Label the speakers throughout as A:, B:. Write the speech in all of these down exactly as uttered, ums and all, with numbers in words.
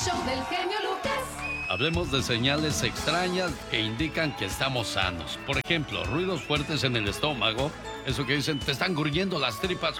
A: show del genio Lucas.
B: Hablemos de señales extrañas que indican que estamos sanos. Por ejemplo, ruidos fuertes en el estómago. Eso que dicen, te están gruñendo las tripas.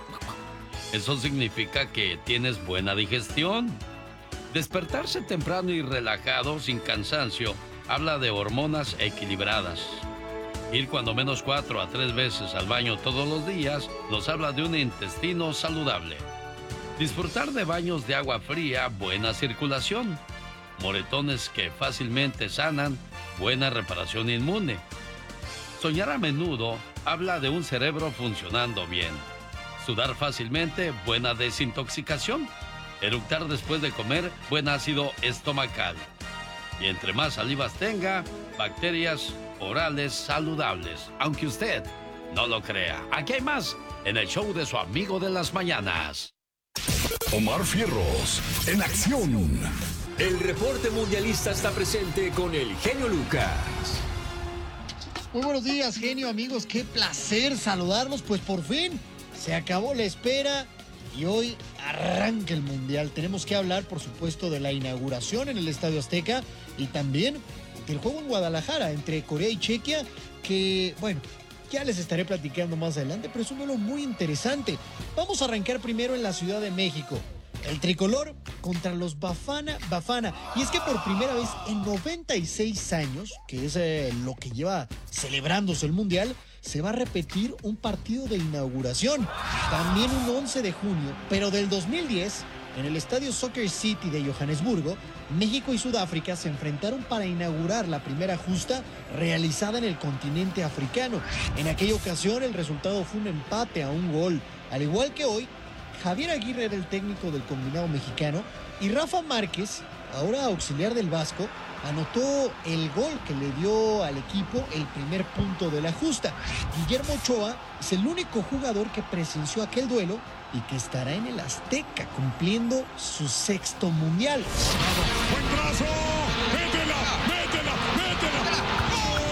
B: Eso significa que tienes buena digestión. Despertarse temprano y relajado, sin cansancio, habla de hormonas equilibradas. Ir cuando menos cuatro a tres veces al baño todos los días nos habla de un intestino saludable. Disfrutar de baños de agua fría, buena circulación. Moretones que fácilmente sanan, buena reparación inmune. Soñar a menudo habla de un cerebro funcionando bien. Sudar fácilmente, buena desintoxicación. Eructar después de comer, buen ácido estomacal. Y entre más salivas tenga, bacterias orales saludables. Aunque usted no lo crea. Aquí hay más en el show de su amigo de las mañanas.
C: Omar Fierros, en acción.
D: El reporte mundialista está presente con el genio Lucas.
E: Muy buenos días, genio, amigos. Qué placer saludarlos. Pues por fin se acabó la espera y hoy arranca el Mundial. Tenemos que hablar, por supuesto, de la inauguración en el Estadio Azteca y también del juego en Guadalajara entre Corea y Chequia, que, bueno, ya les estaré platicando más adelante, pero es un duelo muy interesante. Vamos a arrancar primero en la Ciudad de México. El tricolor contra los Bafana Bafana. Y es que por primera vez en noventa y seis años, que es eh, lo que lleva celebrándose el Mundial, se va a repetir un partido de inauguración. También un once de junio, pero del dos mil diez, en el estadio Soccer City de Johannesburgo, México y Sudáfrica se enfrentaron para inaugurar la primera justa realizada en el continente africano. En aquella ocasión el resultado fue un empate a un gol. Al igual que hoy, Javier Aguirre era el técnico del combinado mexicano y Rafa Márquez, ahora auxiliar del Vasco, anotó el gol que le dio al equipo el primer punto de la justa. Guillermo Ochoa es el único jugador que presenció aquel duelo y que estará en el Azteca cumpliendo su sexto mundial.
C: ¡Buen brazo! ¡Métela! ¡Métela! ¡Métela! ¡Gol!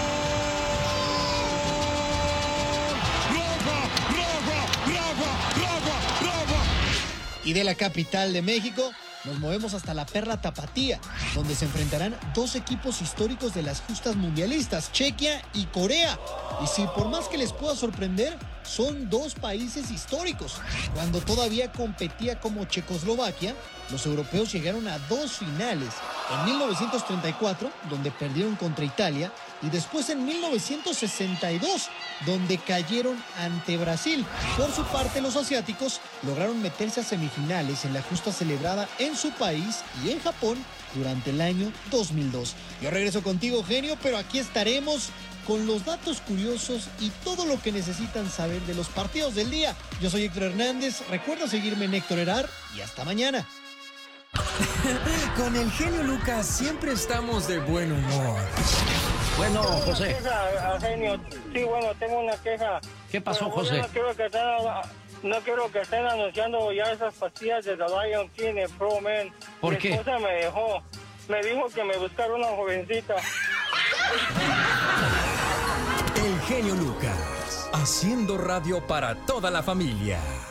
C: ¡Rafa! ¡Rafa! ¡Rafa! ¡Rafa! ¡Rafa!
E: Y de la capital de México nos movemos hasta la Perla Tapatía, donde se enfrentarán dos equipos históricos de las justas mundialistas, Chequia y Corea. Y si por más que les pueda sorprender, son dos países históricos. Cuando todavía competía como Checoslovaquia, los europeos llegaron a dos finales. En mil novecientos treinta y cuatro, donde perdieron contra Italia, y después en mil novecientos sesenta y dos, donde cayeron ante Brasil. Por su parte, los asiáticos lograron meterse a semifinales en la justa celebrada en su país y en Japón durante el año dos mil dos. Yo regreso contigo, genio, pero aquí estaremos con los datos curiosos y todo lo que necesitan saber de los partidos del día. Yo soy Héctor Hernández, recuerda seguirme en Héctor Herar y hasta mañana.
D: Con el genio Lucas siempre estamos de buen humor.
B: Bueno, José.
F: Queja, genio. Sí, bueno, tengo una queja.
B: ¿Qué pasó,
F: Bueno,
B: José?
F: No quiero que estén, no quiero que estén anunciando ya esas pastillas de The Lion King en Pro Man.
B: ¿Por
F: Mi
B: qué?
F: esposa me dejó. Me dijo que me buscara una jovencita.
D: El genio Lucas, haciendo radio para toda la familia.